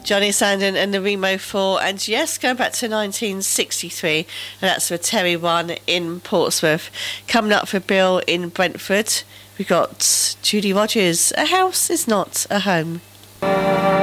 Johnny Sandon and the Remo 4, and yes, going back to 1963, and that's for Terry 1 in Portsmouth. Coming up for Bill in Brentford, we've got Judy Rogers, A House Is Not a Home.